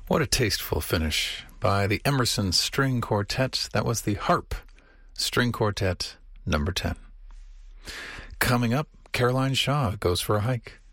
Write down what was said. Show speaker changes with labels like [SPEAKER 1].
[SPEAKER 1] What a tasteful finish by the Emerson String Quartet. That was the Harp String Quartet number 10. Coming up, Caroline Shaw goes for a hike.